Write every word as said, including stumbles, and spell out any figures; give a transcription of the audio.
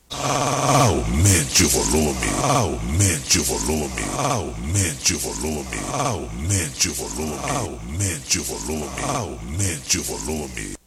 Aumente o volume, aumente o volume, aumente o volume, aumente o volume, aumente o volume, aumente o volume.